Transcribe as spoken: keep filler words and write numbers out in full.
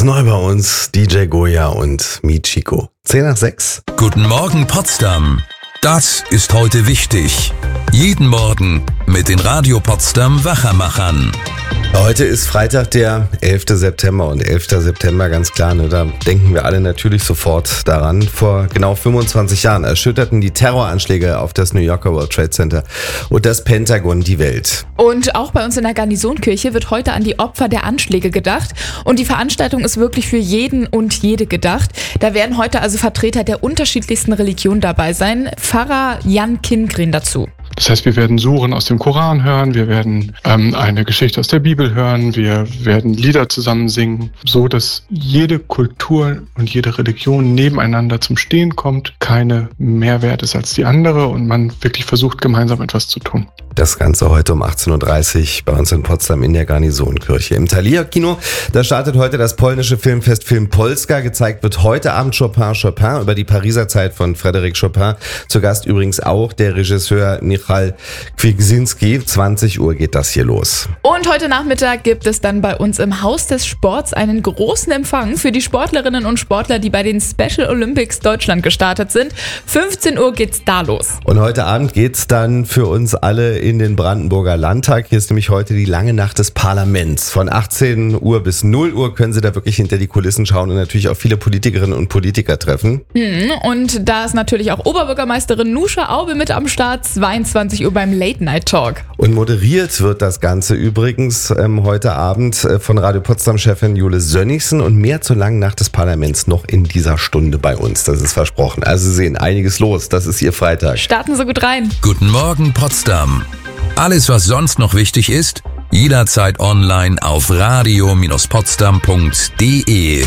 neu bei uns, D J Goya und Michiko. zehn nach sechs. Guten Morgen Potsdam. Das ist heute wichtig. Jeden Morgen mit den Radio Potsdam Wachermachern. Heute ist Freitag, der elfter September und elfter September, ganz klar, ne, da denken wir alle natürlich sofort daran. Vor genau fünfundzwanzig Jahren erschütterten die Terroranschläge auf das New Yorker World Trade Center und das Pentagon die Welt. Und auch bei uns in der Garnisonkirche wird heute an die Opfer der Anschläge gedacht. Und die Veranstaltung ist wirklich für jeden und jede gedacht. Da werden heute also Vertreter der unterschiedlichsten Religionen dabei sein. Pfarrer Jan Kindgren dazu. Das heißt, wir werden Suren aus dem Koran hören, wir werden ähm, eine Geschichte aus der Bibel hören, wir werden Lieder zusammen singen, so dass jede Kultur und jede Religion nebeneinander zum Stehen kommt, keine mehr wert ist als die andere und man wirklich versucht, gemeinsam etwas zu tun. Das Ganze heute um achtzehn Uhr dreißig bei uns in Potsdam in der Garnisonkirche. Im Thalia-Kino, da startet heute das polnische Filmfest Film Polska. Gezeigt wird heute Abend Chopin, Chopin über die Pariser Zeit von Frédéric Chopin. Zu Gast übrigens auch der Regisseur Michał Kwiecinski. zwanzig Uhr geht das hier los. Und heute Nachmittag gibt es dann bei uns im Haus des Sports einen großen Empfang für die Sportlerinnen und Sportler, die bei den Special Olympics Deutschland gestartet sind. fünfzehn Uhr geht's da los. Und heute Abend geht's dann für uns alle in den Brandenburger Landtag. Hier ist nämlich heute die lange Nacht des Parlaments. Von achtzehn Uhr bis null Uhr können Sie da wirklich hinter die Kulissen schauen und natürlich auch viele Politikerinnen und Politiker treffen. Hm, und da ist natürlich auch Oberbürgermeisterin Nusha Aube mit am Start, zweiundzwanzig Uhr beim Late Night Talk. Und moderiert wird das Ganze übrigens ähm, heute Abend äh, von Radio Potsdam-Chefin Jule Sönnigsen und mehr zur langen Nacht des Parlaments noch in dieser Stunde bei uns. Das ist versprochen. Also Sie sehen einiges los. Das ist Ihr Freitag. Starten Sie gut rein. Guten Morgen Potsdam. Alles, was sonst noch wichtig ist, jederzeit online auf radio Bindestrich potsdam punkt de.